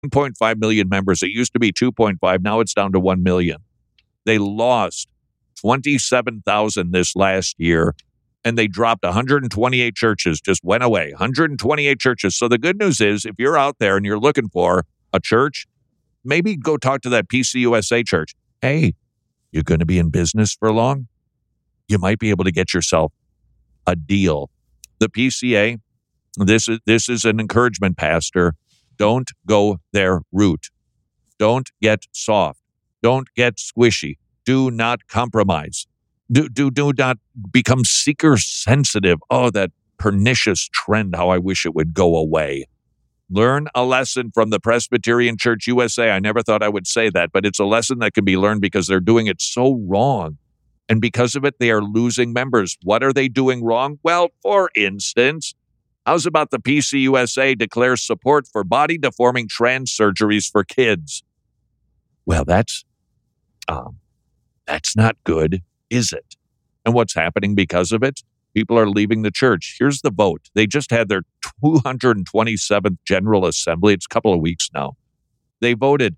1.5 million members. It used to be 2.5. Now it's down to 1 million. They lost 27,000 this last year, and they dropped 128 churches, just went away. 128 churches. So the good news is, if you're out there and you're looking for a church, maybe go talk to that PCUSA church. Hey, you're going to be in business for long? You might be able to get yourself a deal. The PCA, this is an encouragement, Pastor. Don't go their route. Don't get soft. Don't get squishy. Do not compromise. Do not become seeker sensitive. Oh, that pernicious trend, how I wish it would go away. Learn a lesson from the Presbyterian Church USA. I never thought I would say that, but it's a lesson that can be learned because they're doing it so wrong. And because of it, they are losing members. What are they doing wrong? Well, for instance, how's about the PCUSA declares support for body-deforming trans surgeries for kids? Well, that's not good, is it? And what's happening because of it? People are leaving the church. Here's the vote. They just had their 227th General Assembly. It's a couple of weeks now. They voted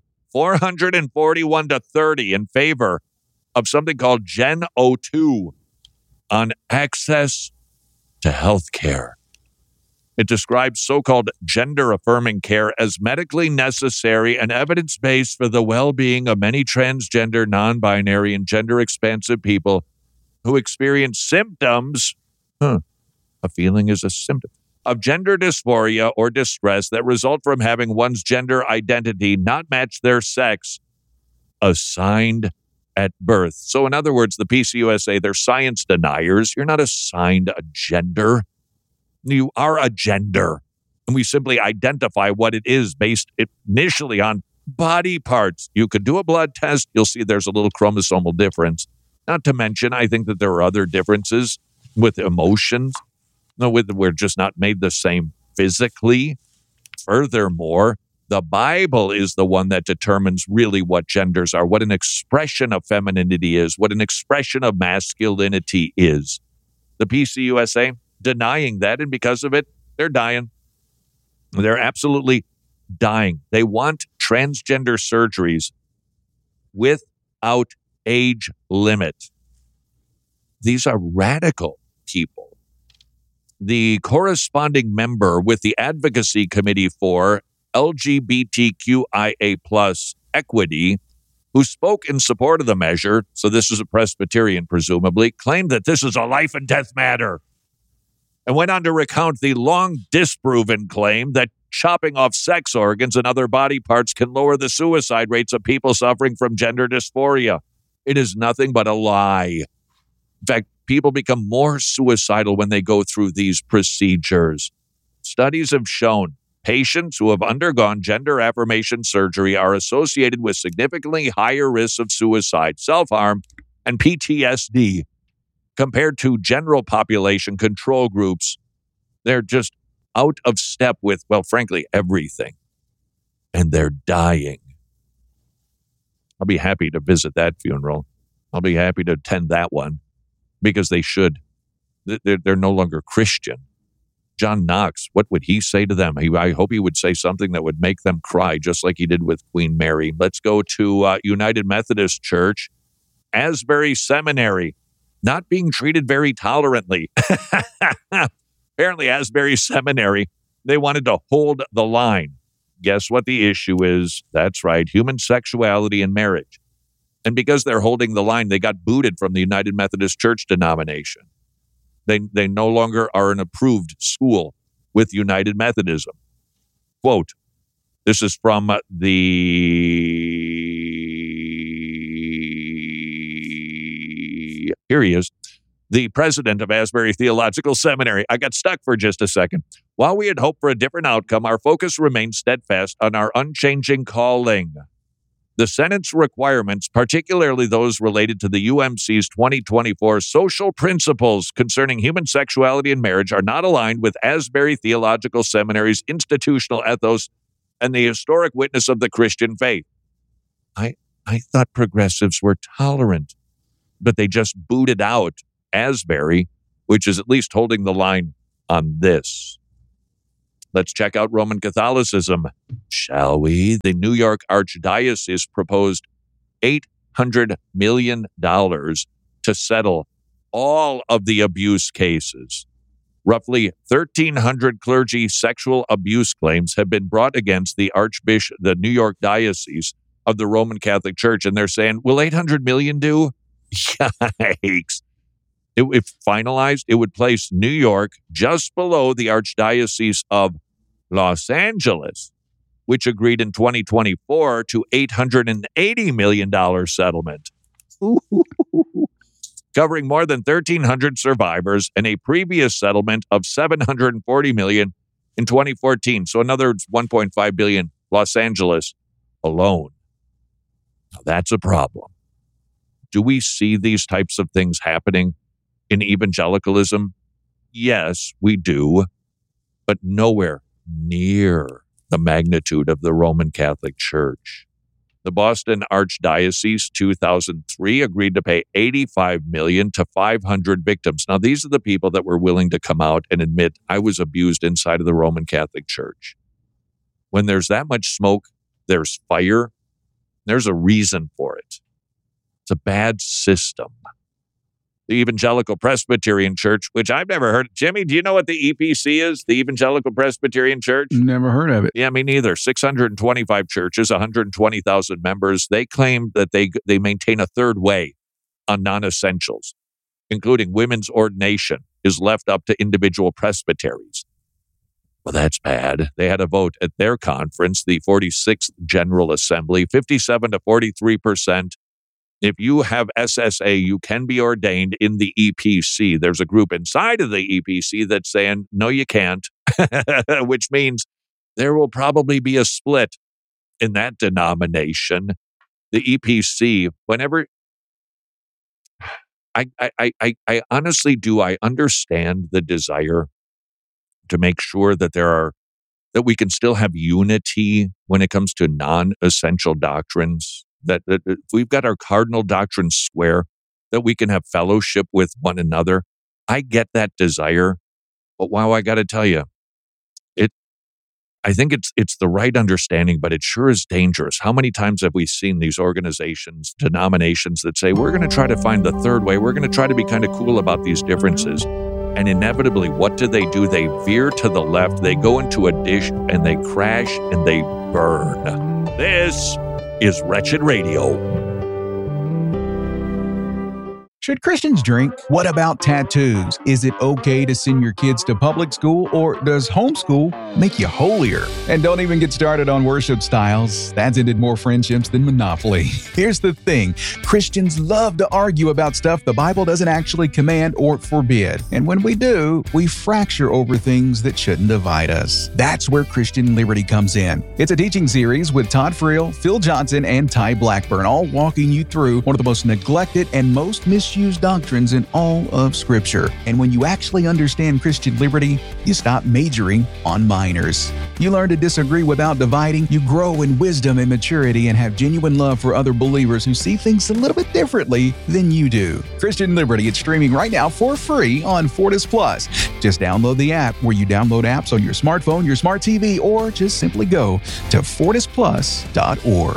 441 to 30 in favor of something called Gen 02 on access to health care. It describes so-called gender-affirming care as medically necessary and evidence-based for the well-being of many transgender, non-binary, and gender-expansive people who experience symptoms. A feeling is a symptom of gender dysphoria or distress that result from having one's gender identity not match their sex assigned at birth. So in other words, the PCUSA, they're science deniers. You're not assigned a gender. You are a gender. And we simply identify what it is based initially on body parts. You could do a blood test. You'll see there's a little chromosomal difference. Not to mention, I think that there are other differences with emotions. No, we're just not made the same physically. Furthermore, the Bible is the one that determines really what genders are, what an expression of femininity is, what an expression of masculinity is. The PCUSA denying that, and because of it, they're dying. They're absolutely dying. They want transgender surgeries without age limit. These are radical people. The corresponding member with the Advocacy Committee for LGBTQIA+ equity, who spoke in support of the measure, so this is a Presbyterian presumably, claimed that this is a life and death matter, and went on to recount the long disproven claim that chopping off sex organs and other body parts can lower the suicide rates of people suffering from gender dysphoria. It is nothing but a lie. In fact, people become more suicidal when they go through these procedures. Studies have shown patients who have undergone gender affirmation surgery are associated with significantly higher risks of suicide, self-harm, and PTSD compared to general population control groups. They're just out of step with, well, frankly, everything. And they're dying. I'll be happy to visit that funeral. I'll be happy to attend that one because they should. They're no longer Christian. John Knox, what would he say to them? I hope he would say something that would make them cry, just like he did with Queen Mary. Let's go to United Methodist Church, Asbury Seminary, not being treated very tolerantly. Apparently, Asbury Seminary, they wanted to hold the line. Guess what the issue is? That's right, human sexuality and marriage. And because they're holding the line, they got booted from the United Methodist Church denomination. They no longer are an approved school with United Methodism. Quote, this is from here he is, the president of Asbury Theological Seminary. I got stuck for just a second. While we had hoped for a different outcome, our focus remained steadfast on our unchanging calling. The Senate's requirements, particularly those related to the UMC's 2024 social principles concerning human sexuality and marriage, are not aligned with Asbury Theological Seminary's institutional ethos and the historic witness of the Christian faith. I thought progressives were tolerant, but they just booted out Asbury, which is at least holding the line on this. Let's check out Roman Catholicism, shall we? The New York Archdiocese proposed $800 million to settle all of the abuse cases. Roughly 1,300 clergy sexual abuse claims have been brought against the New York Diocese of the Roman Catholic Church, and they're saying, will $800 million do? Yikes. If finalized, it would place New York just below the Archdiocese of Los Angeles, which agreed in 2024 to $880 million settlement, covering more than 1,300 survivors and a previous settlement of $740 million in 2014. So another $1.5 billion Los Angeles alone. Now that's a problem. Do we see these types of things happening in evangelicalism? Yes, we do, but nowhere near the magnitude of the Roman Catholic Church. The Boston Archdiocese, 2003, agreed to pay $85 million to 500 victims. Now, these are the people that were willing to come out and admit, I was abused inside of the Roman Catholic Church. When there's that much smoke, there's fire. There's a reason for it. It's a bad system. The Evangelical Presbyterian Church, which I've never heard. Jimmy, do you know what the EPC is? The Evangelical Presbyterian Church? Never heard of it. Yeah, me neither. 625 churches, 120,000 members. They claim that they maintain a third way on non-essentials, including women's ordination is left up to individual presbyteries. Well, that's bad. They had a vote at their conference, the 46th General Assembly, 57 to 43%. If you have SSA, you can be ordained in the EPC. There's a group inside of the EPC that's saying, no, you can't, which means there will probably be a split in that denomination. The EPC, whenever I honestly do, I understand the desire to make sure that that we can still have unity when it comes to non-essential doctrines. That if we've got our cardinal doctrines square, that we can have fellowship with one another. I get that desire, but wow, I got to tell you, I think it's the right understanding, but it sure is dangerous. How many times have we seen these organizations, denominations that say, we're going to try to find the third way. We're going to try to be kind of cool about these differences. And inevitably, what do? They veer to the left. They go into a dish and they crash and they burn. This is Wretched Radio. Should Christians drink? What about tattoos? Is it okay to send your kids to public school, or does homeschool make you holier? And don't even get started on worship styles. That's ended more friendships than Monopoly. Here's the thing. Christians love to argue about stuff the Bible doesn't actually command or forbid. And when we do, we fracture over things that shouldn't divide us. That's where Christian Liberty comes in. It's a teaching series with Todd Friel, Phil Johnson, and Ty Blackburn, all walking you through one of the most neglected and most misused doctrines in all of Scripture. And when you actually understand Christian liberty, you stop majoring on minors. You learn to disagree without dividing. You grow in wisdom and maturity and have genuine love for other believers who see things a little bit differently than you do. Christian Liberty, it's streaming right now for free on Fortis Plus. Just download the app where you download apps on your smartphone, your smart TV, or just simply go to fortisplus.org.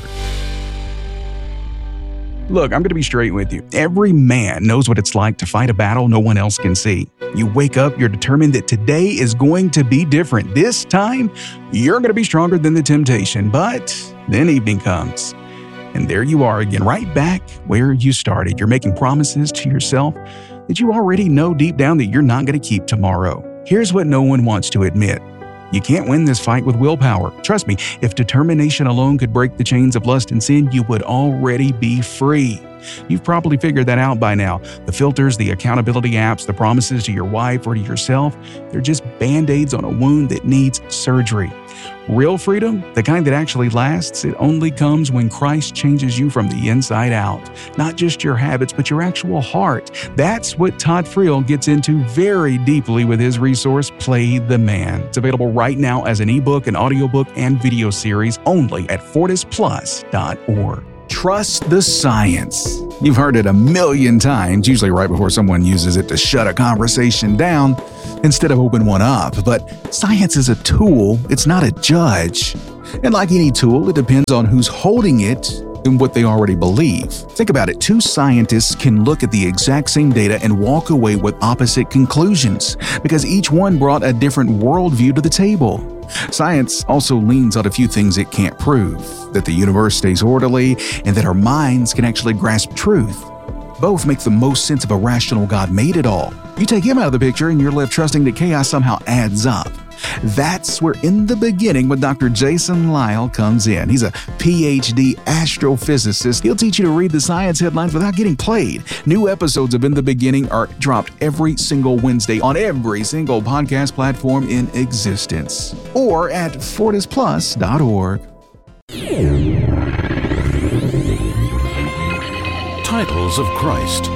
Look, I'm going to be straight with you. Every man knows what it's like to fight a battle no one else can see. You wake up, you're determined that today is going to be different. This time, you're going to be stronger than the temptation. But then evening comes, and there you are again, right back where you started. You're making promises to yourself that you already know deep down that you're not going to keep tomorrow. Here's what no one wants to admit. You can't win this fight with willpower. Trust me, if determination alone could break the chains of lust and sin, you would already be free. You've probably figured that out by now. The filters, the accountability apps, the promises to your wife or to yourself, they're just band-aids on a wound that needs surgery. Real freedom, the kind that actually lasts, it only comes when Christ changes you from the inside out. Not just your habits, but your actual heart. That's what Todd Friel gets into very deeply with his resource, Play the Man. It's available right now as an ebook, an audiobook, and video series only at fortisplus.org. Trust the science. You've heard it a million times, usually right before someone uses it to shut a conversation down instead of open one up. But science is a tool, it's not a judge. And like any tool, it depends on who's holding it and what they already believe. Think about it. Two scientists can look at the exact same data and walk away with opposite conclusions because each one brought a different worldview to the table. Science also leans on a few things it can't prove, that the universe stays orderly and that our minds can actually grasp truth. Both make the most sense if a rational God made it all. You take him out of the picture and you're left trusting that chaos somehow adds up. That's where In the Beginning with Dr. Jason Lisle comes in. He's a PhD astrophysicist. He'll teach you to read the science headlines without getting played. New episodes of In the Beginning are dropped every single Wednesday on every single podcast platform in existence or at fortisplus.org. Titles of Christ.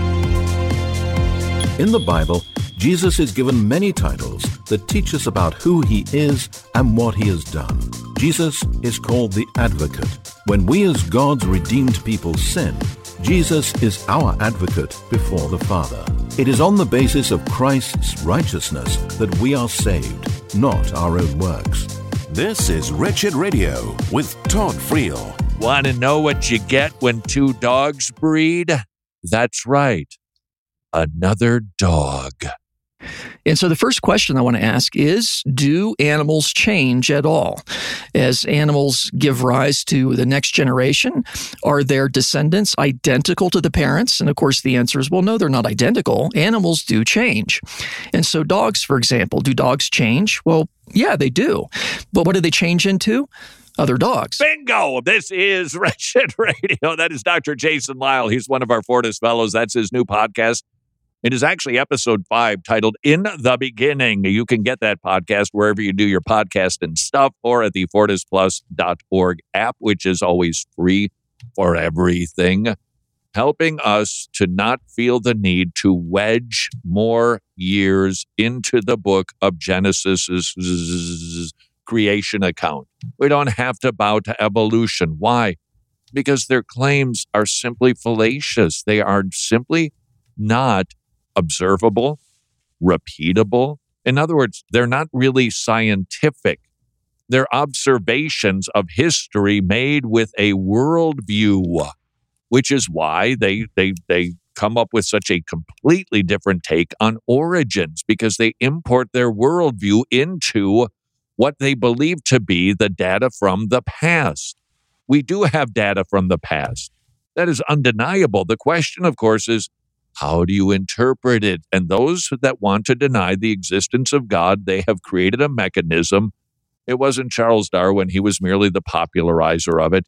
In the Bible, Jesus is given many titles that teach us about who he is and what he has done. Jesus is called the Advocate. When we as God's redeemed people sin, Jesus is our advocate before the Father. It is on the basis of Christ's righteousness that we are saved, not our own works. This is Wretched Radio with Todd Friel. Want to know what you get when two dogs breed? That's right. Another dog. And so the first question I want to ask is, do animals change at all? As animals give rise to the next generation, are their descendants identical to the parents? And of course, the answer is, well, no, they're not identical. Animals do change. And so dogs, for example, do dogs change? Well, yeah, they do. But what do they change into? Other dogs. Bingo! This is Wretched Radio. That is Dr. Jason Lisle. He's one of our Fortis Fellows. That's his new podcast. It is actually episode 5 titled In the Beginning. You can get that podcast wherever you do your podcast and stuff or at the fortisplus.org app, which is always free for everything, helping us to not feel the need to wedge more years into the book of Genesis's creation account. We don't have to bow to evolution. Why? Because their claims are simply fallacious. They are simply not observable, repeatable. In other words, they're not really scientific. They're observations of history made with a worldview, which is why they come up with such a completely different take on origins, because they import their worldview into what they believe to be the data from the past. We do have data from the past. That is undeniable. The question, of course, is, how do you interpret it? And those that want to deny the existence of God, they have created a mechanism. It wasn't Charles Darwin. He was merely the popularizer of it.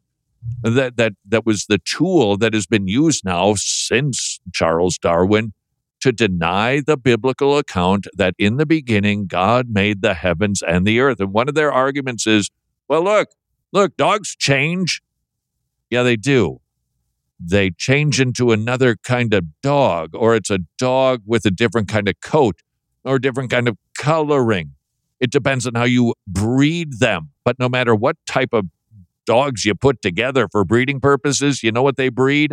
That was the tool that has been used now since Charles Darwin to deny the biblical account that in the beginning, God made the heavens and the earth. And one of their arguments is, well, look, dogs change. Yeah, they do. They change into another kind of dog, or it's a dog with a different kind of coat or a different kind of coloring. It depends on how you breed them. But no matter what type of dogs you put together for breeding purposes, you know what they breed?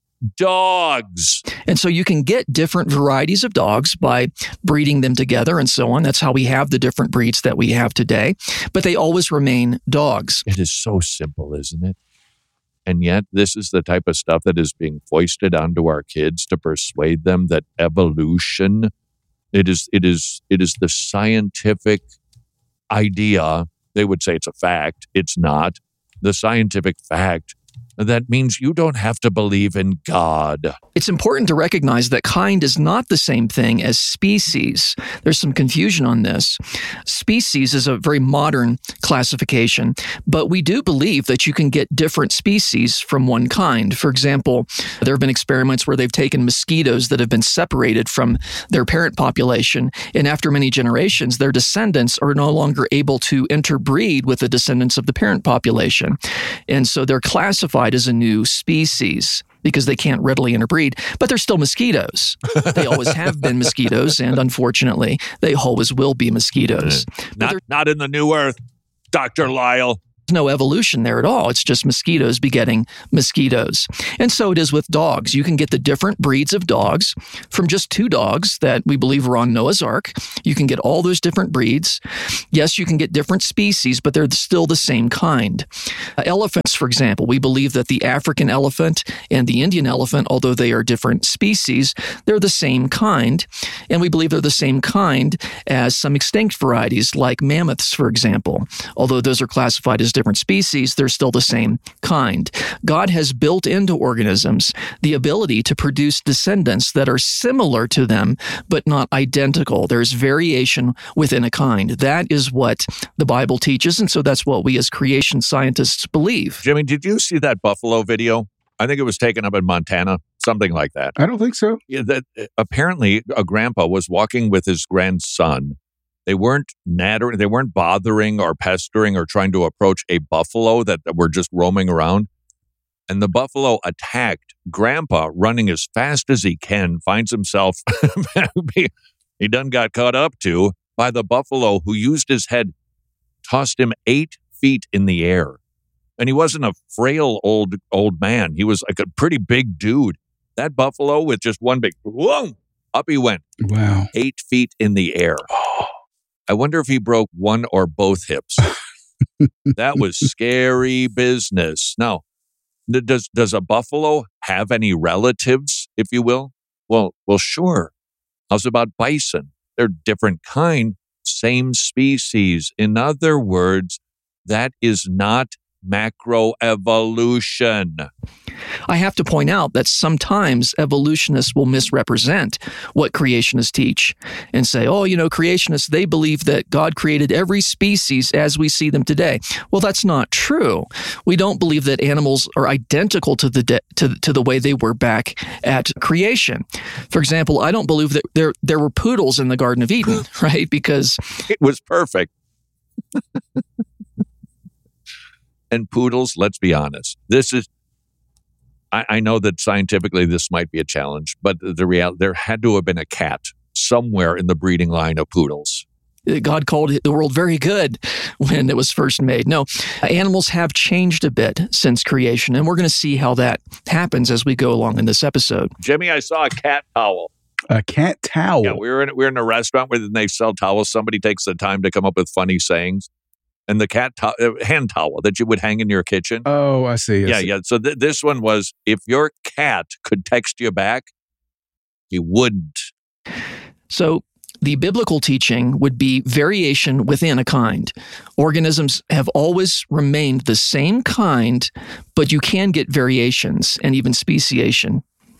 Dogs. And so you can get different varieties of dogs by breeding them together and so on. That's how we have the different breeds that we have today. But they always remain dogs. It is so simple, isn't it? And yet, this is the type of stuff that is being foisted onto our kids to persuade them that evolution, it is the scientific idea. They would say it's a fact. It's not. The scientific fact that means you don't have to believe in God. It's important to recognize that kind is not the same thing as species. There's some confusion on this. Species is a very modern classification, but we do believe that you can get different species from one kind. For example, there have been experiments where they've taken mosquitoes that have been separated from their parent population, and after many generations, their descendants are no longer able to interbreed with the descendants of the parent population. And so they're classified as a new species because they can't readily interbreed, but they're still mosquitoes. They always have been mosquitoes, and unfortunately, they always will be mosquitoes. Not in the new earth, Dr. Lisle. no evolution there at all. It's just mosquitoes begetting mosquitoes. And so it is with dogs. You can get the different breeds of dogs from just 2 dogs that we believe were on Noah's Ark. You can get all those different breeds. Yes, you can get different species, but they're still the same kind. Elephants, for example, we believe that the African elephant and the Indian elephant, although they are different species, they're the same kind. And we believe they're the same kind as some extinct varieties like mammoths, for example. Although those are classified as different species, they're still the same kind. God has built into organisms the ability to produce descendants that are similar to them, but not identical. There's variation within a kind. That is what the Bible teaches, and so that's what we as creation scientists believe. Jimmy, did you see that buffalo video? I think it was taken up in Montana, something like that. I don't think so. Yeah, that apparently a grandpa was walking with his grandson. They weren't nattering, they weren't bothering or pestering or trying to approach a buffalo that were just roaming around. And the buffalo attacked Grandpa, running as fast as he can, finds himself, he done got caught up to by the buffalo, who used his head, tossed him 8 feet in the air. And he wasn't a frail old man. He was like a pretty big dude. That buffalo with just one big, whoa, up he went. Wow. 8 feet in the air. I wonder if he broke one or both hips. That was scary business. Now, does a buffalo have any relatives, if you will? Well, sure. How's about bison? They're different kind, same species. In other words, that is not macroevolution. I have to point out that sometimes evolutionists will misrepresent what creationists teach and say, creationists, they believe that God created every species as we see them today. Well, that's not true. We don't believe that animals are identical to the way they were back at creation. For example, I don't believe that there were poodles in the Garden of Eden, right? Because it was perfect. And poodles, let's be honest, I know that scientifically this might be a challenge, but the reality, there had to have been a cat somewhere in the breeding line of poodles. God called the world very good when it was first made. No, animals have changed a bit since creation, and we're going to see how that happens as we go along in this episode. Jimmy, I saw a cat towel. A cat towel? Yeah, we're in a restaurant where they sell towels. Somebody takes the time to come up with funny sayings. And the hand towel that you would hang in your kitchen. Oh, I see. Yeah. So this one was, if your cat could text you back, he wouldn't. So the biblical teaching would be variation within a kind. Organisms have always remained the same kind, but you can get variations and even speciation.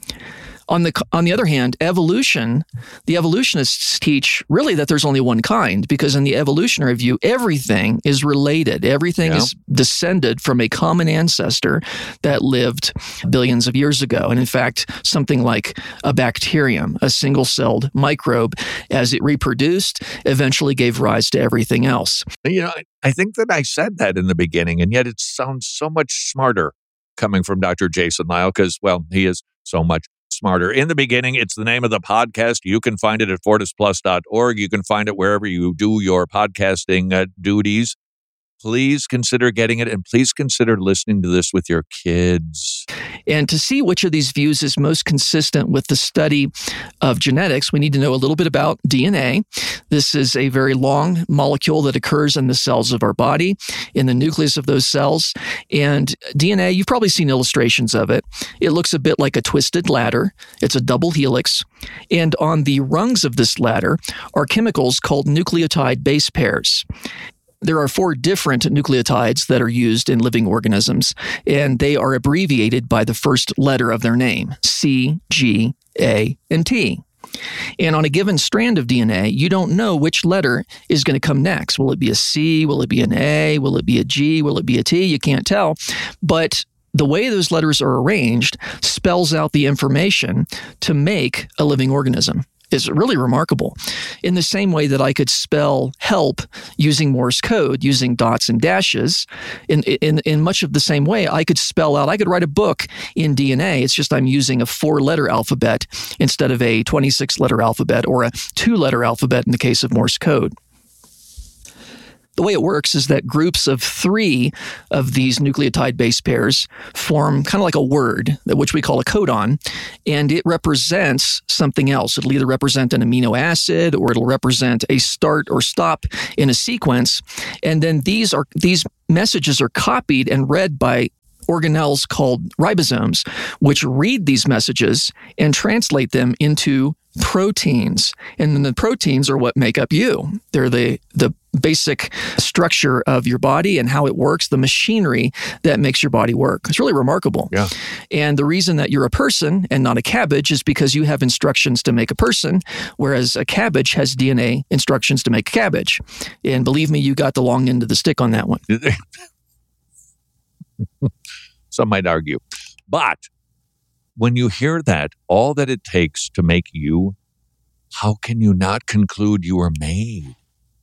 On the other hand, evolution, the evolutionists teach really that there's only one kind, because in the evolutionary view, everything is related. Everything is descended from a common ancestor that lived billions of years ago. And in fact, something like a bacterium, a single-celled microbe, as it reproduced, eventually gave rise to everything else. I think that I said that in the beginning, and yet it sounds so much smarter coming from Dr. Jason Lisle, because, he is so much smarter. In the beginning, it's the name of the podcast. You can find it at fortisplus.org. You can find it wherever you do your podcasting duties. Please consider getting it, and please consider listening to this with your kids. And to see which of these views is most consistent with the study of genetics, we need to know a little bit about DNA. This is a very long molecule that occurs in the cells of our body, in the nucleus of those cells. And DNA, you've probably seen illustrations of it. It looks a bit like a twisted ladder. It's a double helix. And on the rungs of this ladder are chemicals called nucleotide base pairs. There are 4 different nucleotides that are used in living organisms, and they are abbreviated by the first letter of their name, C, G, A, and T. And on a given strand of DNA, you don't know which letter is going to come next. Will it be a C? Will it be an A? Will it be a G? Will it be a T? You can't tell. But the way those letters are arranged spells out the information to make a living organism. Is really remarkable. In the same way that I could spell help using Morse code, using dots and dashes, in much of the same way, I could write a book in DNA. It's just I'm using a 4-letter alphabet instead of a 26-letter alphabet or a 2-letter alphabet in the case of Morse code. The way it works is that groups of 3 of these nucleotide base pairs form kind of like a word, which we call a codon, and it represents something else. It'll either represent an amino acid or it'll represent a start or stop in a sequence. And then these messages are copied and read by organelles called ribosomes, which read these messages and translate them into proteins. And then the proteins are what make up you. They're the basic structure of your body and how it works, the machinery that makes your body work. It's really remarkable. Yeah. And the reason that you're a person and not a cabbage is because you have instructions to make a person, whereas a cabbage has DNA instructions to make a cabbage. And believe me, you got the long end of the stick on that one. Some might argue. But when you hear that, all that it takes to make you, how can you not conclude you were made?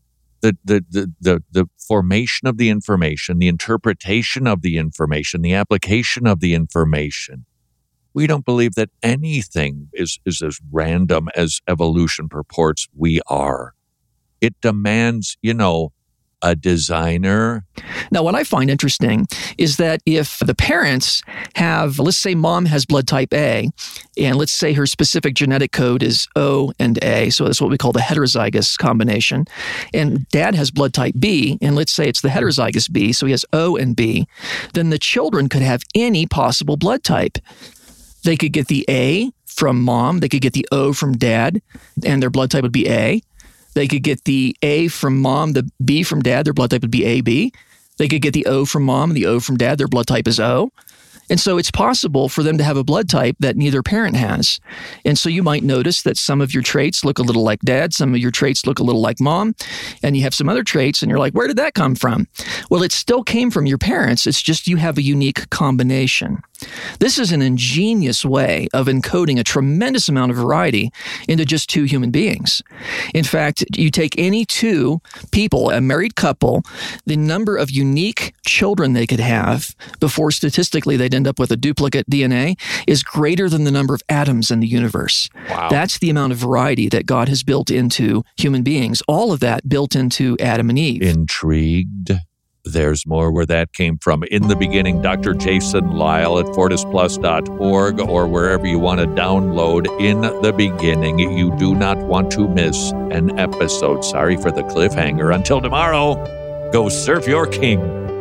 The formation of the information, the interpretation of the information, the application of the information. We don't believe that anything is as random as evolution purports we are. It demands, a designer. Now, what I find interesting is that if the parents have, let's say mom has blood type A, and let's say her specific genetic code is O and A, so that's what we call the heterozygous combination, and dad has blood type B, and let's say it's the heterozygous B, so he has O and B, then the children could have any possible blood type. They could get the A from mom, they could get the O from dad, and their blood type would be A. They could get the A from mom, the B from dad, their blood type would be AB. They could get the O from mom and the O from dad, their blood type is O. And so it's possible for them to have a blood type that neither parent has. And so you might notice that some of your traits look a little like dad, some of your traits look a little like mom, and you have some other traits and you're like, where did that come from? Well, it still came from your parents. It's just you have a unique combination. This is an ingenious way of encoding a tremendous amount of variety into just 2 human beings. In fact, you take any 2 people, a married couple, the number of unique children they could have before statistically they'd end up with a duplicate DNA is greater than the number of atoms in the universe. Wow. That's the amount of variety that God has built into human beings. All of that built into Adam and Eve. Intrigued? There's more where that came from. In the beginning, Dr. Jason Lisle at fortisplus.org or wherever you want to download In the Beginning. You do not want to miss an episode. Sorry for the cliffhanger. Until tomorrow, go serve your king.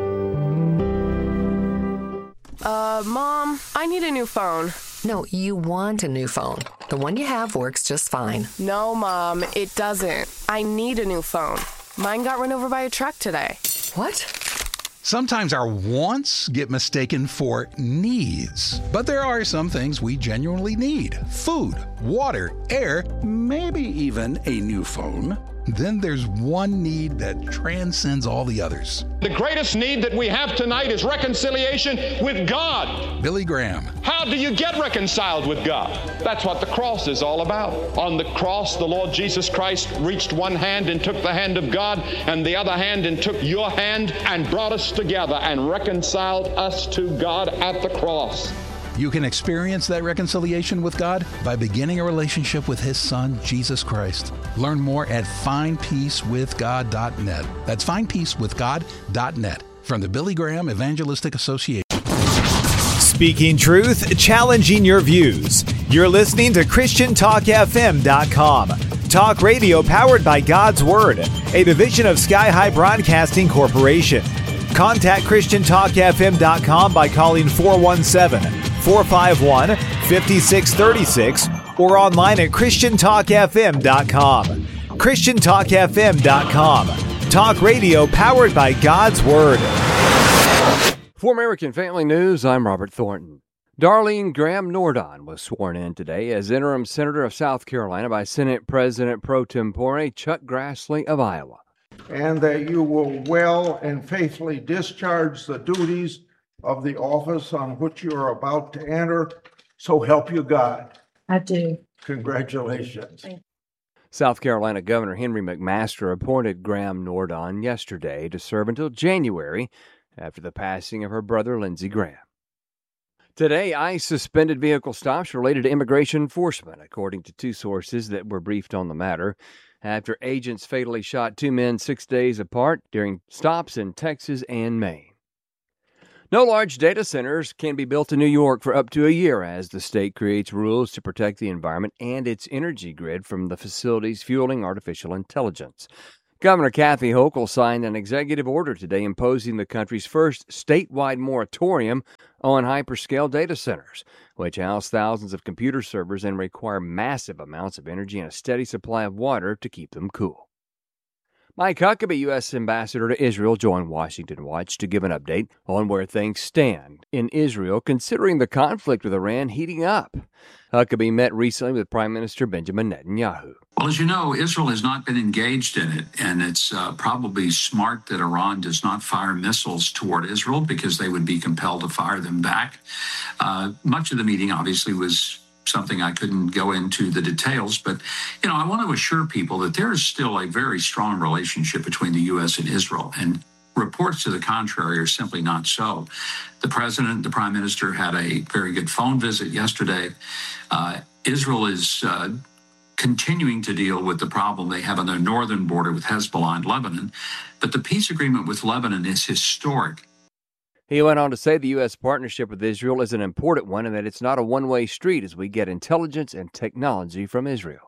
Mom, I need a new phone. No, you want a new phone. The one you have works just fine. No, Mom, it doesn't. I need a new phone. Mine got run over by a truck today. What? Sometimes our wants get mistaken for needs. But there are some things we genuinely need. Food, water, air, maybe even a new phone. Then there's one need that transcends all the others. The greatest need that we have tonight is reconciliation with God. Billy Graham. How do you get reconciled with God? That's what the cross is all about. On the cross, the Lord Jesus Christ reached one hand and took the hand of God, and the other hand and took your hand and brought us together and reconciled us to God at the cross. You can experience that reconciliation with God by beginning a relationship with His Son, Jesus Christ. Learn more at findpeacewithgod.net. That's findpeacewithgod.net from the Billy Graham Evangelistic Association. Speaking truth, challenging your views. You're listening to ChristianTalkFM.com. Talk radio powered by God's Word, a division of Sky High Broadcasting Corporation. Contact ChristianTalkFM.com by calling 417-451-5636 or online at ChristianTalkFM.com. ChristianTalkFM.com. Talk radio powered by God's Word. For American Family News, I'm Robert Thornton. Darlene Graham Nordon was sworn in today as interim senator of South Carolina by Senate President pro tempore Chuck Grassley of Iowa. And that you will well and faithfully discharge the duties of the office on which you are about to enter. So help you God. I do. Congratulations. South Carolina Governor Henry McMaster appointed Graham Nordon yesterday to serve until January after the passing of her brother Lindsey Graham. Today, ICE suspended vehicle stops related to immigration enforcement, according to two sources that were briefed on the matter, after agents fatally shot two men 6 days apart during stops in Texas and Maine. No large data centers can be built in New York for up to a year as the state creates rules to protect the environment and its energy grid from the facilities fueling artificial intelligence. Governor Kathy Hochul signed an executive order today imposing the country's first statewide moratorium on hyperscale data centers, which house thousands of computer servers and require massive amounts of energy and a steady supply of water to keep them cool. Mike Huckabee, U.S. Ambassador to Israel, joined Washington Watch to give an update on where things stand in Israel, considering the conflict with Iran heating up. Huckabee met recently with Prime Minister Benjamin Netanyahu. Well, as you know, Israel has not been engaged in it, and it's probably smart that Iran does not fire missiles toward Israel because they would be compelled to fire them back. Much of the meeting, obviously, was something I couldn't go into the details, but, I want to assure people that there is still a very strong relationship between the U.S. and Israel, and reports to the contrary are simply not so. The president, the prime minister had a very good phone visit yesterday. Israel is continuing to deal with the problem they have on their northern border with Hezbollah and Lebanon, but the peace agreement with Lebanon is historic. He went on to say the U.S. partnership with Israel is an important one and that it's not a one-way street as we get intelligence and technology from Israel.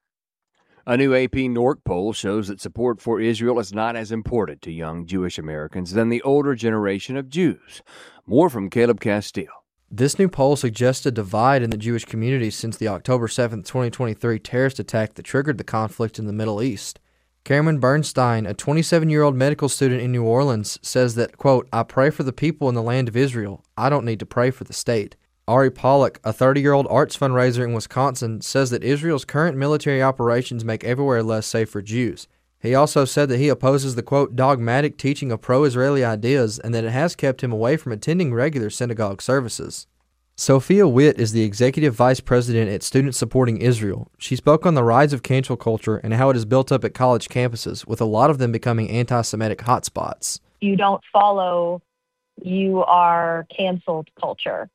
A new AP NORC poll shows that support for Israel is not as important to young Jewish Americans than the older generation of Jews. More from Caleb Castile. This new poll suggests a divide in the Jewish community since the October 7, 2023 terrorist attack that triggered the conflict in the Middle East. Cameron Bernstein, a 27-year-old medical student in New Orleans, says that, quote, I pray for the people in the land of Israel. I don't need to pray for the state. Ari Pollock, a 30-year-old arts fundraiser in Wisconsin, says that Israel's current military operations make everywhere less safe for Jews. He also said that he opposes the, quote, dogmatic teaching of pro-Israeli ideas and that it has kept him away from attending regular synagogue services. Sophia Witt is the executive vice president at Students Supporting Israel. She spoke on the rise of cancel culture and how it is built up at college campuses, with a lot of them becoming anti-Semitic hotspots. You don't follow, you are canceled culture,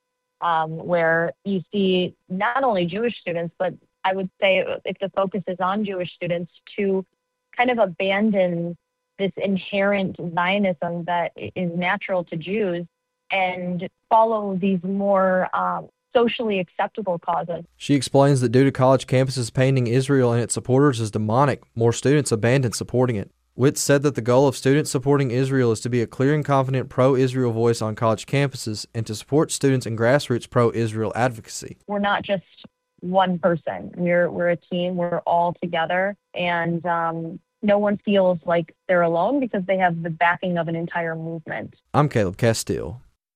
where you see not only Jewish students, but I would say if the focus is on Jewish students, to kind of abandon this inherent Zionism that is natural to Jews and follow these more socially acceptable causes. She explains that due to college campuses painting Israel and its supporters as demonic, more students abandon supporting it. Witt said that the goal of Students Supporting Israel is to be a clear and confident pro-Israel voice on college campuses and to support students in grassroots pro-Israel advocacy. We're not just one person. We're a team. We're all together, and no one feels like they're alone because they have the backing of an entire movement. I'm Caleb Castile.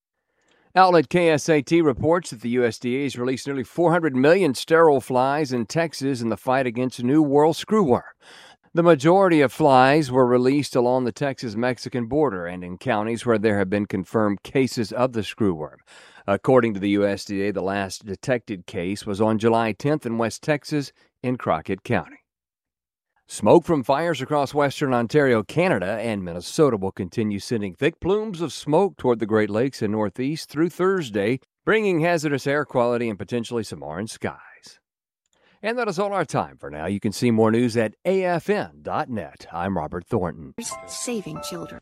Outlet KSAT reports that the USDA has released nearly 400 million sterile flies in Texas in the fight against New World screwworm. The majority of flies were released along the Texas-Mexican border and in counties where there have been confirmed cases of the screwworm. According to the USDA, the last detected case was on July 10th in West Texas in Crockett County. Smoke from fires across western Ontario, Canada, and Minnesota will continue sending thick plumes of smoke toward the Great Lakes and Northeast through Thursday, bringing hazardous air quality and potentially some orange skies. And that is all our time for now. You can see more news at afn.net. I'm Robert Thornton. Saving children.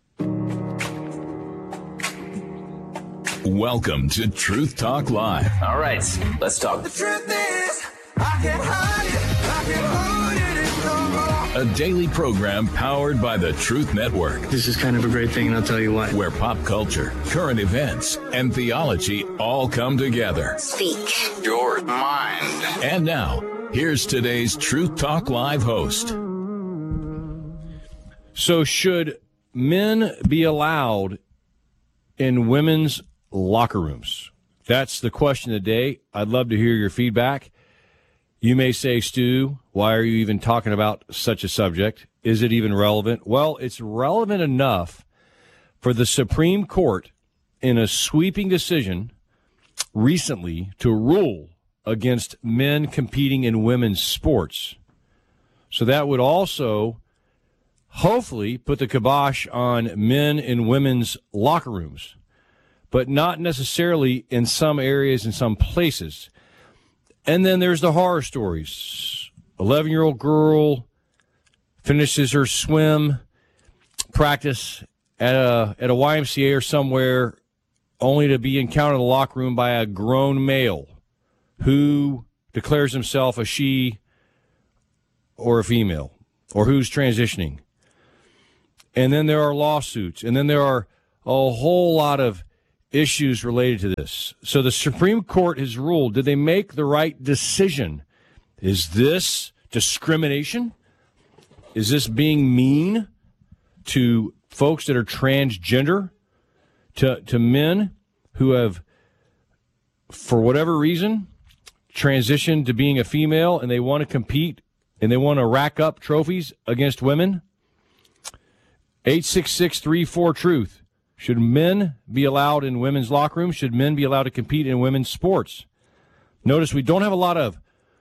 Welcome to Truth Talk Live. All right, let's talk. The truth is, I can't hide it. I can't hide it. A daily program powered by the Truth Network. This is kind of a great thing, and I'll tell you why. Where pop culture, current events, and theology all come together. Speak your mind. And now, here's today's Truth Talk Live host. So should men be allowed in women's locker rooms? That's the question of the day. I'd love to hear your feedback. You may say, Stu, why are you even talking about such a subject? Is it even relevant? Well, it's relevant enough for the Supreme Court in a sweeping decision recently to rule against men competing in women's sports. So that would also hopefully put the kibosh on men in women's locker rooms. but not necessarily in some areas, in some places. And then there's the horror stories. 11-year-old girl finishes her swim practice at a YMCA or somewhere, only to be encountered in the locker room by a grown male who declares himself a she or a female, or who's transitioning. And then there are lawsuits, and then there are a whole lot of issues related to this. So the Supreme Court has ruled. Did they make the right decision? Is this discrimination? Is this being mean to folks that are transgender, to men who have, for whatever reason, transitioned to being a female and they want to compete and they want to rack up trophies against women? 866-34-TRUTH. Should men be allowed in women's locker rooms? Should men be allowed to compete in women's sports? Notice we don't have a lot of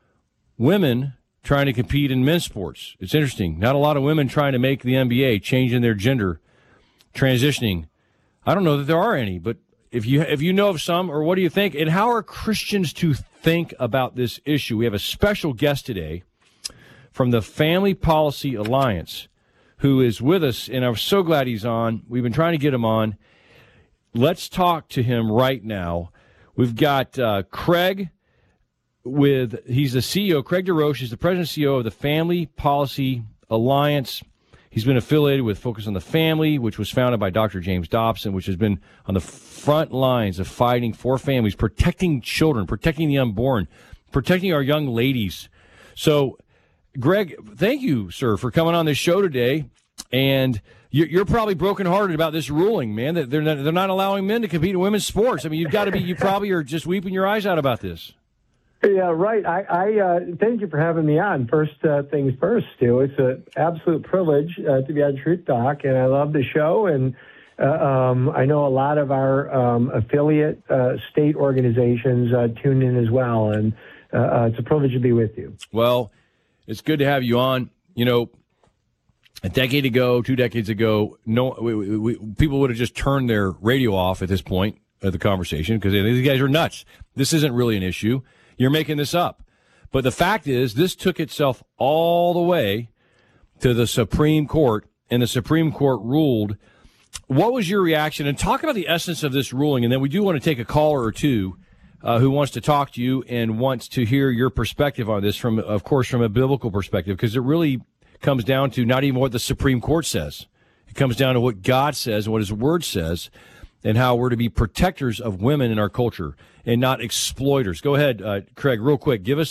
women trying to compete in men's sports. It's interesting. Not a lot of women trying to make the NBA, changing their gender, transitioning. I don't know that there are any, but if you know of some, or what do you think? And how are Christians to think about this issue? We have a special guest today from the Family Policy Alliance who is with us, and I'm so glad he's on. We've been trying to get him on. Let's talk to him right now. We've got Craig he's the CEO. Craig DeRoche is the president and CEO of the Family Policy Alliance. He's been affiliated with Focus on the Family, which was founded by Dr. James Dobson, which has been on the front lines of fighting for families, protecting children, protecting the unborn, protecting our young ladies. So, Greg, thank you, sir, for coming on this show today. And you're probably brokenhearted about this ruling, man, that they're not allowing men to compete in women's sports. I mean, you probably are just weeping your eyes out about this. Yeah, right. I thank you for having me on. First things first, Stu. It's an absolute privilege to be on Truth Talk, and I love the show. And I know a lot of our affiliate state organizations tune in as well, and it's a privilege to be with you. Well, it's good to have you on. You know, a decade ago, 2 decades ago, people would have just turned their radio off at this point of the conversation because these guys are nuts. This isn't really an issue. You're making this up. But the fact is, this took itself all the way to the Supreme Court, and the Supreme Court ruled. What was your reaction? And talk about the essence of this ruling, and then we do want to take a caller or two who wants to talk to you and wants to hear your perspective on this, from a biblical perspective, because it really comes down to not even what the Supreme Court says. It comes down to what God says and what His Word says, and how we're to be protectors of women in our culture and not exploiters. Go ahead, Craig, real quick. Give us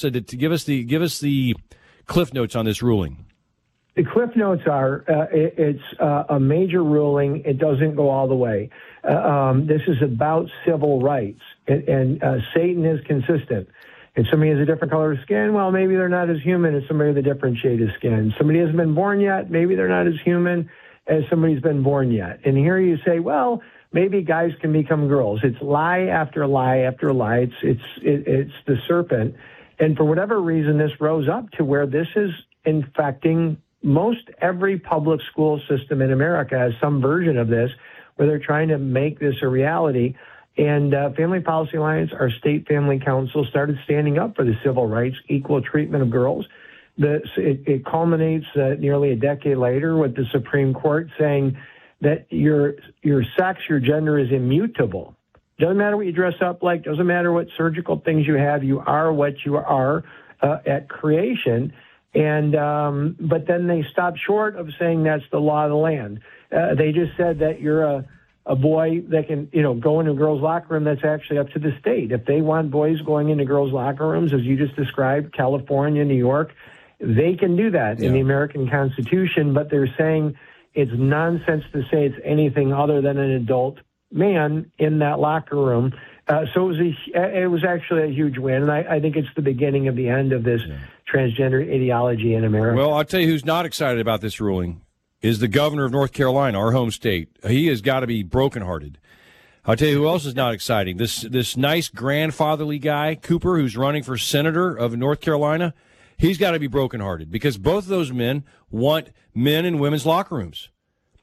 the cliff notes on this ruling. The cliff notes are it's a major ruling. It doesn't go all the way. This is about civil rights, and Satan is consistent. If somebody has a different color of skin, well, maybe they're not as human as somebody with a different shade of skin. Somebody hasn't been born yet, maybe they're not as human as somebody who's been born yet. And here you say, well, maybe guys can become girls. It's lie after lie after lie. It's the serpent. And for whatever reason, this rose up to where this is infecting most every public school system in America has some version of this, where they're trying to make this a reality. And Family Policy Alliance, our state family council, started standing up for the civil rights, equal treatment of girls. It culminates nearly a decade later with the Supreme Court saying that your sex, your gender is immutable. Doesn't matter what you dress up like, doesn't matter what surgical things you have, you are what you are at creation. And but then they stopped short of saying that's the law of the land. They just said that you're a boy that can, go into a girls' locker room. That's actually up to the state. If they want boys going into girls' locker rooms, as you just described, California, New York, they can do that in the American Constitution. But they're saying it's nonsense to say it's anything other than an adult man in that locker room. So it was actually a huge win, and I think it's the beginning of the end of this transgender ideology in America. Well, I'll tell you who's not excited about this ruling is the governor of North Carolina, our home state. He has got to be brokenhearted. I'll tell you who else is not exciting. This nice grandfatherly guy, Cooper, who's running for senator of North Carolina, he's got to be brokenhearted because both of those men want men in women's locker rooms.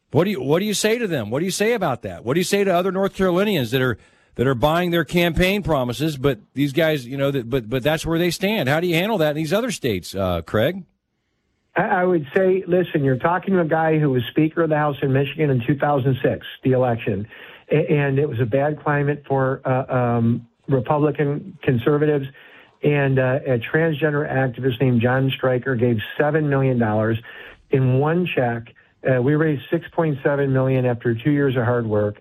What do you say to them? What do you say about that? What do you say to other North Carolinians that are buying their campaign promises, but these guys, but that's where they stand? How do you handle that in these other states, Craig? I would say, listen, you're talking to a guy who was Speaker of the House in Michigan in 2006, the election, and it was a bad climate for Republican conservatives. And a transgender activist named John Stryker gave $7 million in one check. We raised $6.7 million after 2 years of hard work.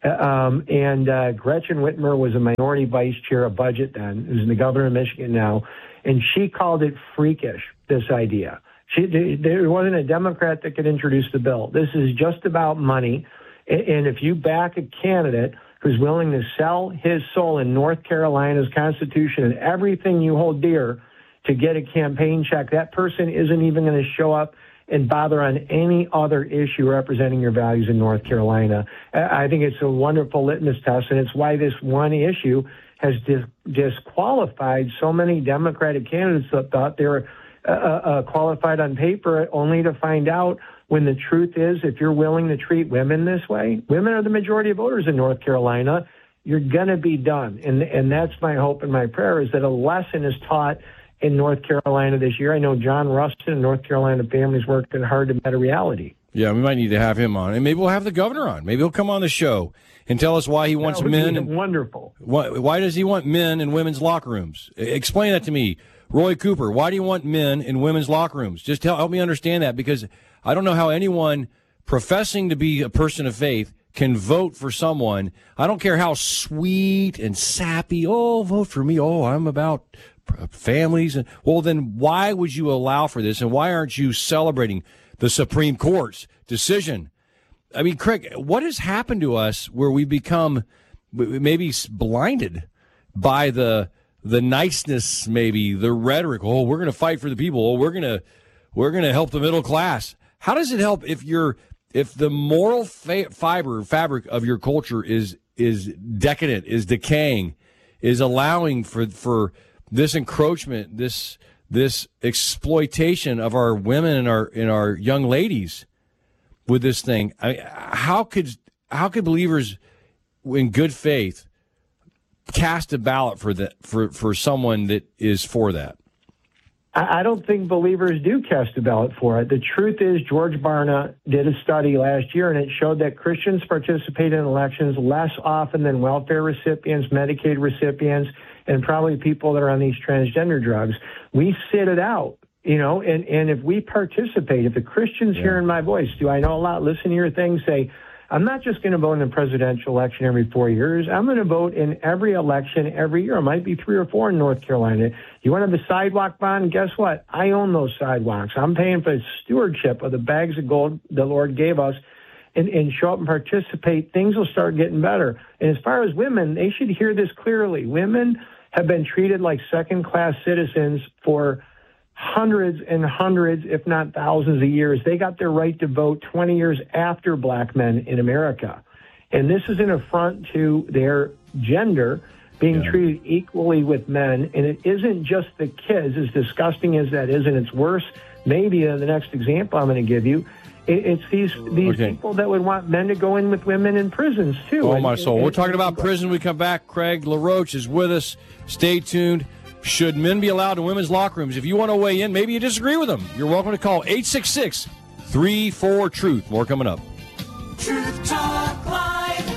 And Gretchen Whitmer was a minority vice chair of budget then, who's the governor of Michigan now, and she called it freakish, this idea. There wasn't a Democrat that could introduce the bill. This is just about money. And if you back a candidate who's willing to sell his soul in North Carolina's Constitution and everything you hold dear to get a campaign check, that person isn't even going to show up and bother on any other issue representing your values in North Carolina. I think it's a wonderful litmus test, and it's why this one issue has disqualified so many Democratic candidates that thought they were qualified on paper, only to find out when the truth is, if you're willing to treat women this way, women are the majority of voters in North Carolina, you're going to be done. And that's my hope and my prayer, is that a lesson is taught in North Carolina this year. I know John Rustin and North Carolina families working hard to meet a reality. Yeah, we might need to have him on. And maybe we'll have the governor on. Maybe he'll come on the show and tell us why he wants men. Wonderful. Why does he want men in women's locker rooms? Explain that to me. Roy Cooper, why do you want men in women's locker rooms? Just help me understand that, because I don't know how anyone professing to be a person of faith can vote for someone. I don't care how sweet and sappy, vote for me. I'm about families. Well, then why would you allow for this? And why aren't you celebrating the Supreme Court's decision? I mean, Craig, what has happened to us where we become maybe blinded by the niceness, maybe the rhetoric? We're going to fight for the people. We're going to help the middle class. How does it help if the moral fabric of your culture is decadent, is decaying, is allowing for this encroachment, this exploitation of our women and our young ladies with this thing? I mean, how could believers in good faith cast a ballot for someone that is for that? I don't think believers do cast a ballot for it. The truth is, George Barna did a study last year, and it showed that Christians participate in elections less often than welfare recipients, Medicaid recipients, and probably people that are on these transgender drugs. We sit it out, and if we participate, if the Christians hearing my voice, do I know a lot, listen to your thing, say, I'm not just going to vote in the presidential election every 4 years. I'm going to vote in every election every year. It might be 3 or 4 in North Carolina. You want to have a sidewalk bond? Guess what? I own those sidewalks. I'm paying for the stewardship of the bags of gold the Lord gave us, and show up and participate. Things will start getting better. And as far as women, they should hear this clearly. Women have been treated like second-class citizens for hundreds and hundreds, if not thousands of years. They got their right to vote 20 years after black men in America. And this is an affront to their gender, being treated equally with men. And it isn't just the kids, as disgusting as that is, and it's worse maybe than the next example I'm going to give you. It's these people that would want men to go in with women in prisons, too. Oh, my soul. We're talking about prison. We come back. Craig LaRoche is with us. Stay tuned. Should men be allowed in women's locker rooms? If you want to weigh in, maybe you disagree with them, you're welcome to call 866-34-TRUTH. More coming up. Truth Talk Live.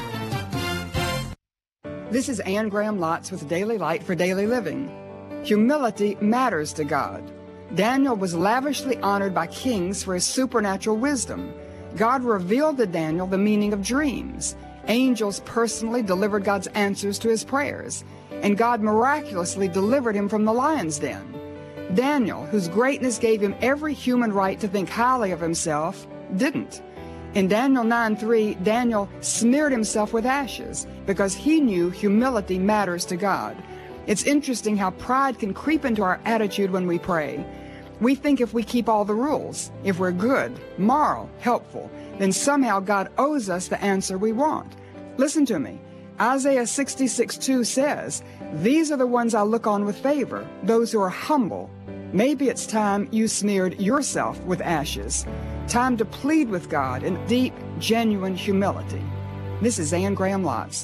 This is Anne Graham Lotz with Daily Light for Daily Living. Humility matters to God. Daniel was lavishly honored by kings for his supernatural wisdom. God revealed to Daniel the meaning of dreams. Angels personally delivered God's answers to his prayers, and God miraculously delivered him from the lion's den. Daniel, whose greatness gave him every human right to think highly of himself, didn't. In Daniel 9:3, Daniel smeared himself with ashes because he knew humility matters to God. It's interesting how pride can creep into our attitude when we pray. We think if we keep all the rules, if we're good, moral, helpful, then somehow God owes us the answer we want. Listen to me. Isaiah 66:2 says, "These are the ones I look on with favor, those who are humble." Maybe it's time you smeared yourself with ashes. Time to plead with God in deep, genuine humility. This is Anne Graham Lotz.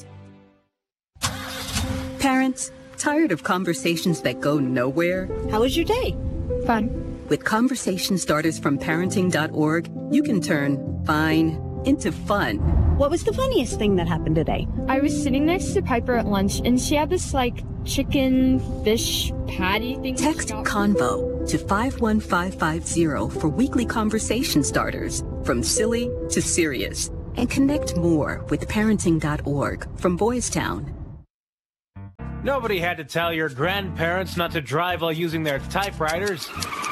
Parents, tired of conversations that go nowhere? How was your day? Fun. With conversation starters from parenting.org, you can turn fine into fun. What was the funniest thing that happened today? I was sitting next to Piper at lunch, and she had this, chicken fish patty thing. Text CONVO to 51550 for weekly conversation starters, from silly to serious. And connect more with parenting.org from Boys Town. Nobody had to tell your grandparents not to drive while using their typewriters.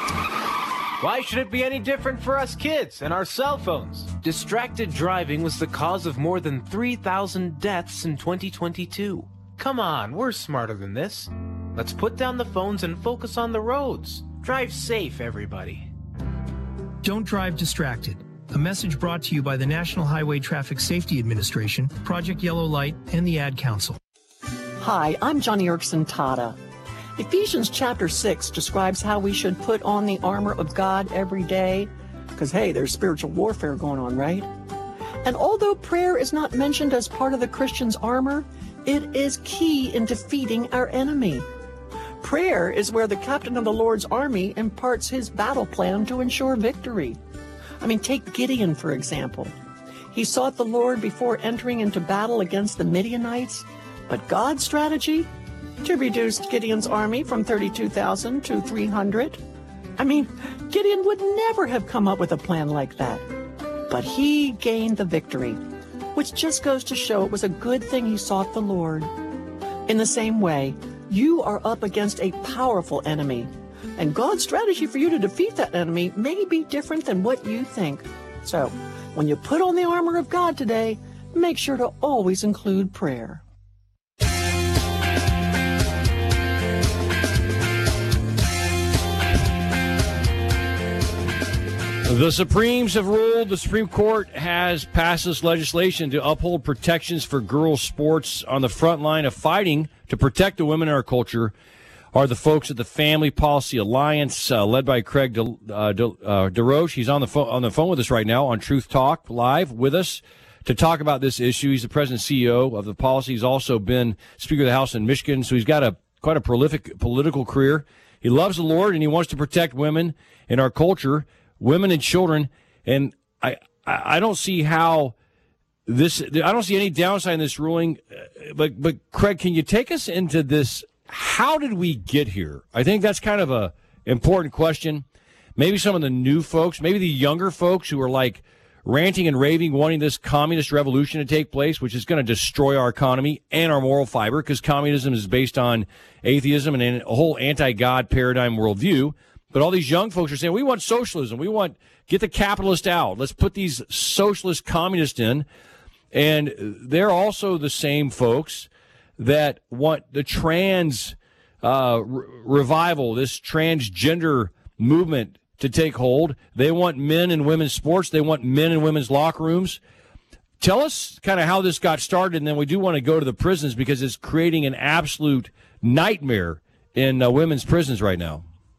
Why should it be any different for us kids and our cell phones? Distracted driving was the cause of more than 3,000 deaths in 2022. Come on, we're smarter than this. Let's put down the phones and focus on the roads. Drive safe, everybody. Don't drive distracted. A message brought to you by the National Highway Traffic Safety Administration, Project Yellow Light, and the Ad Council. Hi, I'm Johnny Erickson Tata. Ephesians chapter 6 describes how we should put on the armor of God every day, because, hey, there's spiritual warfare going on, right? And although prayer is not mentioned as part of the Christian's armor, it is key in defeating our enemy. Prayer is where the captain of the Lord's army imparts his battle plan to ensure victory. Take Gideon, for example. He sought the Lord before entering into battle against the Midianites, but God's strategy? To reduce Gideon's army from 32,000 to 300. Gideon would never have come up with a plan like that. But he gained the victory, which just goes to show it was a good thing he sought the Lord. In the same way, you are up against a powerful enemy, and God's strategy for you to defeat that enemy may be different than what you think. So, when you put on the armor of God today, make sure to always include prayer. The Supremes have ruled. The Supreme Court has passed this legislation to uphold protections for girls' sports. On the front line of fighting to protect the women in our culture are the folks at the Family Policy Alliance, led by Craig DeRoche. He's on the phone with us right now on Truth Talk Live with us to talk about this issue. He's the president and CEO of the policy. He's also been Speaker of the House in Michigan, so he's got quite a prolific political career. He loves the Lord, and he wants to protect women in our culture, women and children, and I don't see how this. I don't see any downside in this ruling. But Craig, can you take us into this? How did we get here? I think that's kind of a important question. Maybe some of the new folks, maybe the younger folks who are ranting and raving, wanting this communist revolution to take place, which is going to destroy our economy and our moral fiber, because communism is based on atheism and a whole anti-God paradigm worldview. But all these young folks are saying, we want socialism. We want, get the capitalist out. Let's put these socialist communists in. And they're also the same folks that want the trans revival, this transgender movement to take hold. They want men and women's sports. They want men and women's locker rooms. Tell us kind of how this got started, and then we do want to go to the prisons because it's creating an absolute nightmare in women's prisons right now.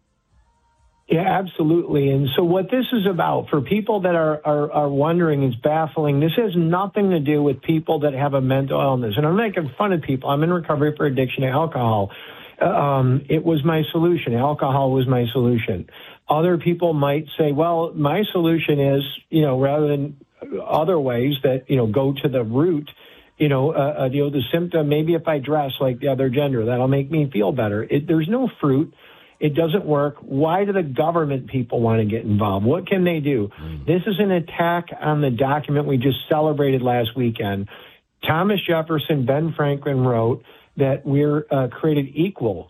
Yeah, absolutely. And so what this is about, for people that are wondering, is baffling. This has nothing to do with people that have a mental illness. And I'm making fun of people. I'm in recovery for addiction to alcohol. It was my solution. Alcohol was my solution. Other people might say, well, my solution is, rather than other ways that, go to the root, the symptom, maybe if I dress like the other gender, that'll make me feel better. There's no fruit. It doesn't work. Why do the government people want to get involved? What can they do? This is an attack on the document we just celebrated last weekend. Thomas Jefferson, Ben Franklin wrote that we're created equal,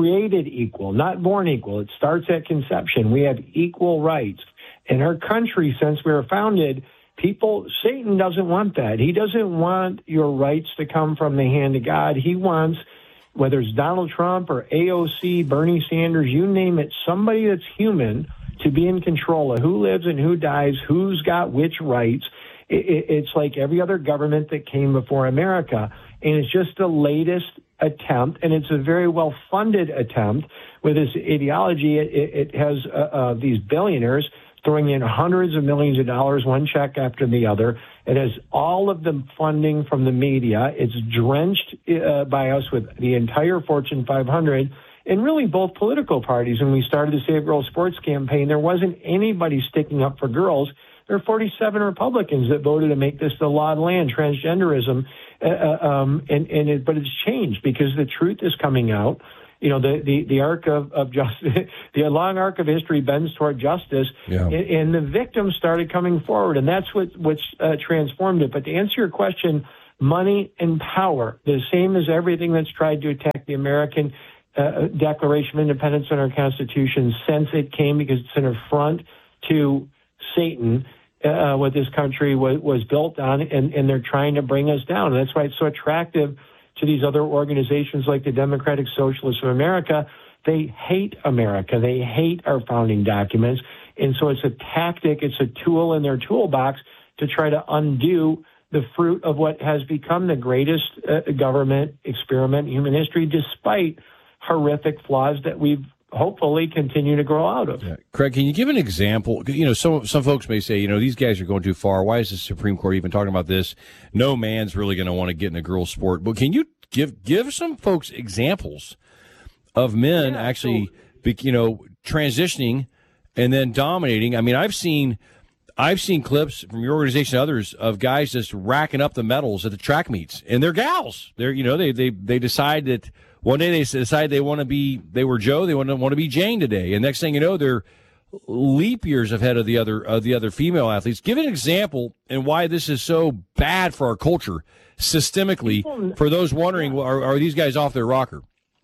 not born equal. It starts at conception. We have equal rights. In our country, since we were founded, Satan doesn't want that. He doesn't want your rights to come from the hand of God. He wants, whether it's Donald Trump or AOC, Bernie Sanders, you name it, somebody that's human to be in control of who lives and who dies, who's got which rights. It's like every other government that came before America. And it's just the latest attempt, and it's a very well-funded attempt with this ideology. It has these billionaires throwing in hundreds of millions of dollars, one check after the other. It has all of the funding from the media. It's drenched by us with the entire Fortune 500 and really both political parties. When we started the Save Girls Sports campaign, there wasn't anybody sticking up for girls. There are 47 Republicans that voted to make this the law of the land, transgenderism, but it's changed because the truth is coming out. You know, the arc of justice, the long arc of history bends toward justice, and the victims started coming forward, and that's what's transformed it. But to answer your question, money and power, the same as everything that's tried to attack the American Declaration of Independence and our Constitution since it came, because it's an affront to Satan, what this country was built on, and they're trying to bring us down. And that's why it's so attractive to these other organizations like the Democratic Socialists of America. They hate America. They hate our founding documents. And so it's a tactic, it's a tool in their toolbox to try to undo the fruit of what has become the greatest government experiment in human history, despite horrific flaws that we've hopefully continue to grow out of. Yeah. Craig, can you give an example? You know, some folks may say, you know, these guys are going too far. Why is the Supreme Court even talking about this? No man's really going to want to get in a girl's sport. But can you give some folks examples of men actually, transitioning and then dominating? I mean, I've seen clips from your organization and others of guys just racking up the medals at the track meets, and they're gals. They decide that one day they decide they were Joe, they want to be Jane today, and next thing you know, they're leap years ahead of the other female athletes. Give an example and why this is so bad for our culture systemically. For those wondering, are these guys off their rocker?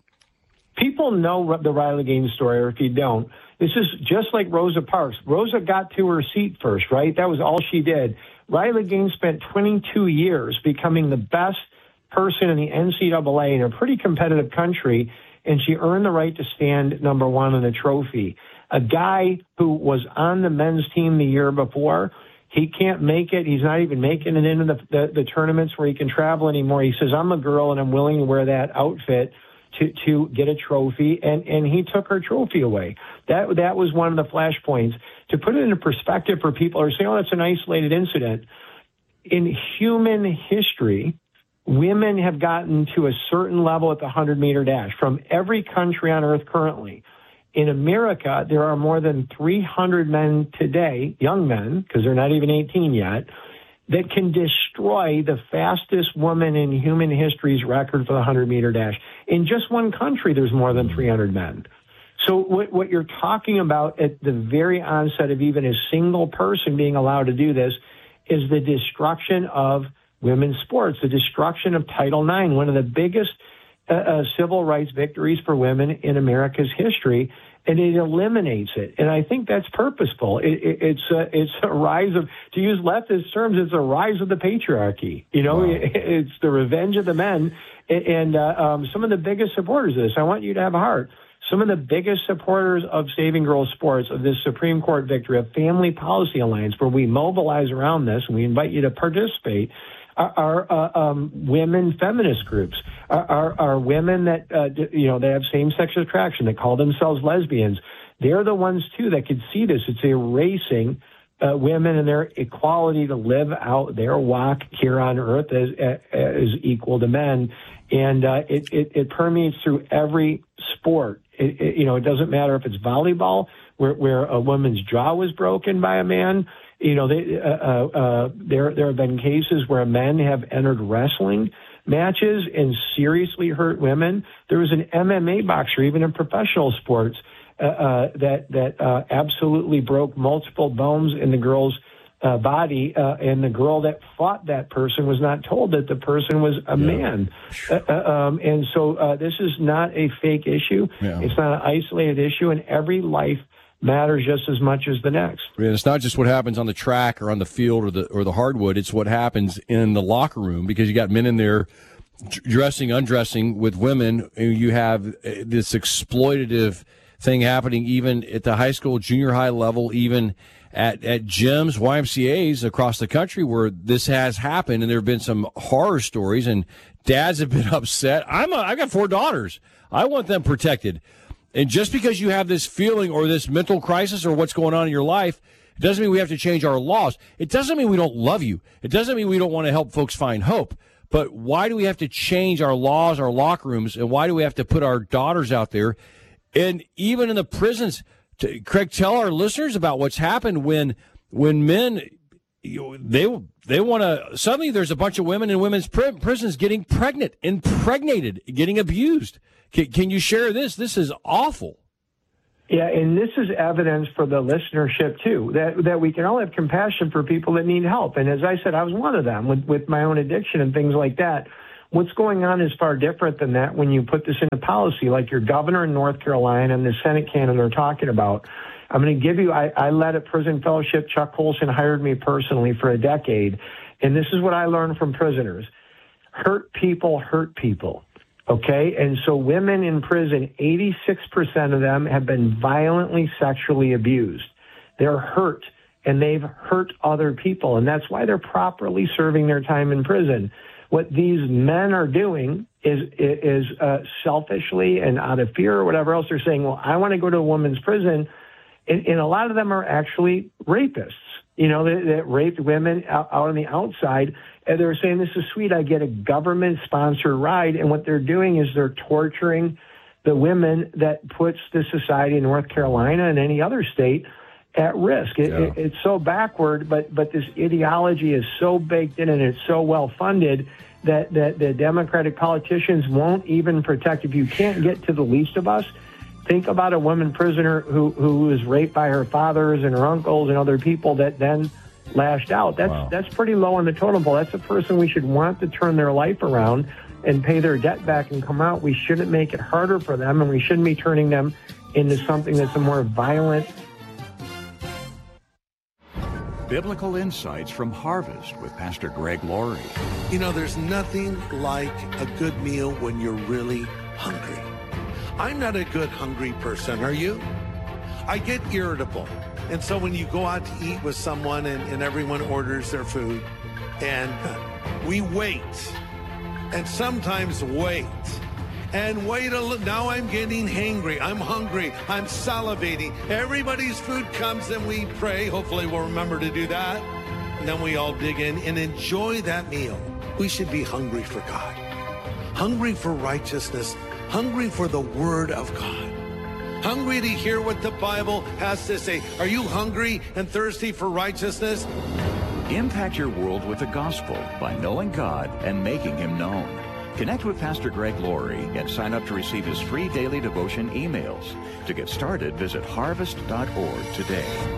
People know the Riley Gaines story, or if you don't, this is just like Rosa Parks. Rosa got to her seat first, right? That was all she did. Riley Gaines spent 22 years becoming the best person in the NCAA in a pretty competitive country, and she earned the right to stand number one on the trophy. A guy who was on the men's team the year before, he can't make it. He's not even making it into the tournaments where he can travel anymore. He says, I'm a girl and I'm willing to wear that outfit to get a trophy, and he took her trophy away. That was one of the flashpoints. To put it into perspective for people who are saying, oh, that's an isolated incident. In human history, women have gotten to a certain level at the 100-meter dash from every country on earth currently. In America, there are more than 300 men today, young men, because they're not even 18 yet, that can destroy the fastest woman in human history's record for the 100-meter dash. In just one country, there's more than 300 men. So what you're talking about at the very onset of even a single person being allowed to do this is the destruction of women's sports, the destruction of Title IX, one of the biggest civil rights victories for women in America's history, and it eliminates it. And I think that's purposeful. It's a rise of, to use leftist terms, it's a rise of the patriarchy. You know, wow. It's the revenge of the men. And some of the biggest supporters of this, I want you to have a heart. Some of the biggest supporters of Saving Girls Sports, of this Supreme Court victory, of Family Policy Alliance, where we mobilize around this and we invite you to participate, are women feminist groups, are women that, they have same-sex attraction, that call themselves lesbians. They're the ones, too, that could see this. It's erasing women and their equality to live out their walk here on earth as equal to men. And it permeates through every sport. It doesn't matter if it's volleyball, where a woman's jaw was broken by a man. There have been cases where men have entered wrestling matches and seriously hurt women. There was an MMA boxer, even in professional sports, that absolutely broke multiple bones in the girl's body, and the girl that fought that person was not told that the person was a man. And so this is not a fake issue. Yeah. It's not an isolated issue, and every life matters just as much as the next. Yeah, it's not just what happens on the track or on the field or the hardwood. It's what happens in the locker room, because you got men in there dressing, undressing with women. And you have this exploitative thing happening even at the high school, junior high level, even at gyms, YMCAs across the country where this has happened. And there have been some horror stories, and dads have been upset. I've got 4 daughters. I want them protected. And just because you have this feeling or this mental crisis or what's going on in your life It doesn't mean we have to change our laws. It doesn't mean we don't love you. It doesn't mean we don't want to help folks find hope. But why do we have to change our laws, our locker rooms, and why do we have to put our daughters out there? And even in the prisons, Craig, tell our listeners about what's happened when men, they want to, suddenly there's a bunch of women in women's prisons getting pregnant, impregnated, getting abused. Can you share this? This is awful. Yeah, and this is evidence for the listenership, too, that we can all have compassion for people that need help. And as I said, I was one of them with my own addiction and things like that. What's going on is far different than that when you put this into policy, like your governor in North Carolina and the Senate candidate are talking about. I'm going to give you, I led a prison fellowship. Chuck Colson hired me personally for a decade. And this is what I learned from prisoners. Hurt people. Okay, and so women in prison, 86% of them have been violently sexually abused. They're hurt, and they've hurt other people, and that's why they're properly serving their time in prison. What these men are doing is selfishly and out of fear or whatever else, they're saying, well, I want to go to a woman's prison, and a lot of them are actually rapists. You know, that raped women out on the outside, and they're saying, this is sweet, I get a government-sponsored ride, and what they're doing is they're torturing the women that puts the society in North Carolina and any other state at risk. It's so backward, but this ideology is so baked in and it's so well-funded that the Democratic politicians won't even protect. If you can't get to the least of us, think about a woman prisoner who was raped by her fathers and her uncles and other people that then lashed out. That's pretty low on the totem pole. That's a person we should want to turn their life around and pay their debt back and come out. We shouldn't make it harder for them, and we shouldn't be turning them into something that's a more violent. Biblical Insights from Harvest with Pastor Greg Laurie. You know, there's nothing like a good meal when you're really hungry. I'm not a good hungry person, are you? I get irritable. And so when you go out to eat with someone and everyone orders their food, and we wait, and sometimes wait, and wait a little. Now I'm getting hangry. I'm hungry. I'm salivating. Everybody's food comes and we pray. Hopefully we'll remember to do that. And then we all dig in and enjoy that meal. We should be hungry for God, hungry for righteousness, hungry for the Word of God, hungry to hear what the Bible has to say. Are you hungry and thirsty for righteousness? Impact your world with the gospel by knowing God and making Him known. Connect with Pastor Greg Laurie and sign up to receive his free daily devotion emails. To get started, visit harvest.org today.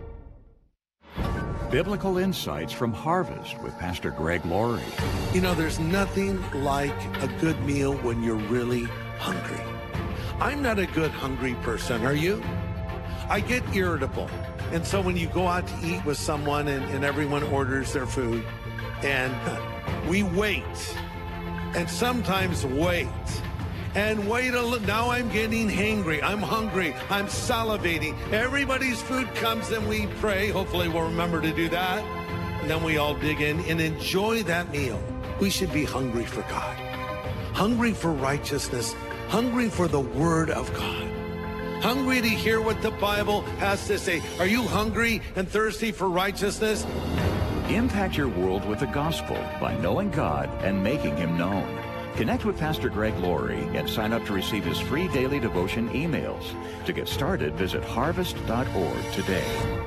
Biblical Insights from Harvest with Pastor Greg Laurie. You know, there's nothing like a good meal when you're really hungry. I'm not a good hungry person, are you? I get irritable. And so when you go out to eat with someone and everyone orders their food, and we wait, and sometimes wait, and wait a little. Now I'm getting hangry. I'm hungry. I'm salivating. Everybody's food comes and we pray. Hopefully we'll remember to do that. And then we all dig in and enjoy that meal. We should be hungry for God, hungry for righteousness, hungry for the Word of God, hungry to hear what the Bible has to say. Are you hungry and thirsty for righteousness? Impact your world with the gospel by knowing God and making Him known. Connect with Pastor Greg Laurie and sign up to receive his free daily devotion emails. To get started, visit harvest.org today.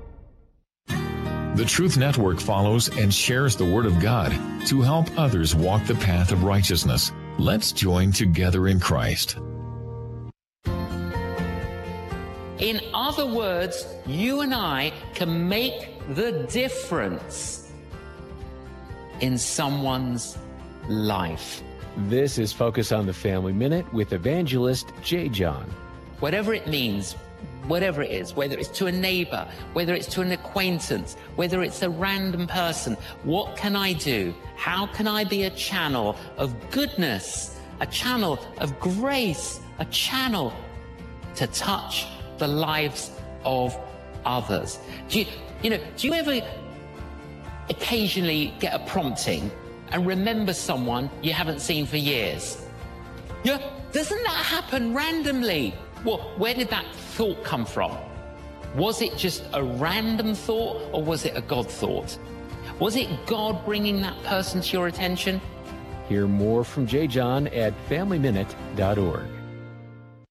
The Truth Network follows and shares the Word of God to help others walk the path of righteousness. Let's join together in Christ. In other words, you and I can make the difference in someone's life. This is Focus on the Family Minute with evangelist J. John. Whatever it means, whatever it is, whether it's to a neighbor, whether it's to an acquaintance, whether it's a random person, what can I do? How can I be a channel of goodness, a channel of grace, a channel to touch the lives of others? Do you ever occasionally get a prompting and remember someone you haven't seen for years? Yeah, doesn't that happen randomly? Well, where did that thought come from? Was it just a random thought, or was it a God thought? Was it God bringing that person to your attention? Hear more from J. John at FamilyMinute.org.